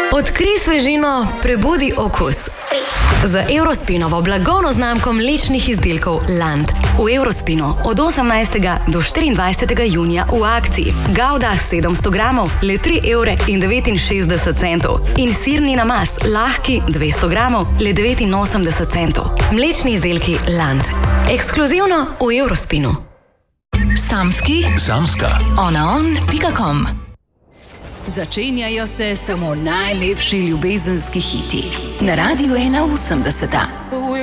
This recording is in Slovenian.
Odkrij svežino, prebudi okus. Z Eurospinovo blagovno znamko mlečnih izdelkov Land. V Eurospinu od 18. do 24. junija v akciji Gouda 700 gramov le 3,69 evra in sirni namaz lahki 200 gramov le 89 centov. Mlečni izdelki Land. Ekskluzivno v Eurospinu. Samska. onaon.com. Začenjajo se samo najlepši ljubezenski hiti. Na Radiu 81.